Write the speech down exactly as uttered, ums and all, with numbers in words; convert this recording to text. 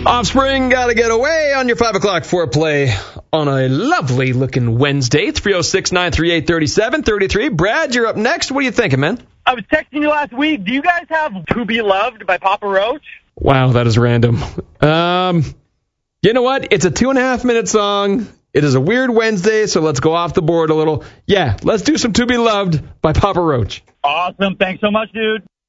Offspring, Gotta Get Away on your five o'clock foreplay on a lovely looking Wednesday. three oh six, nine three eight, three seven three three. Brad, you're up next. What are you thinking, man? I was texting you last week. Do you guys have To Be Loved by Papa Roach? Wow, that is random. Um, you know what? It's a two and a half minute song. It is a weird Wednesday, so let's go off the board a little. Yeah, let's do some To Be Loved by Papa Roach. Awesome. Thanks so much, dude.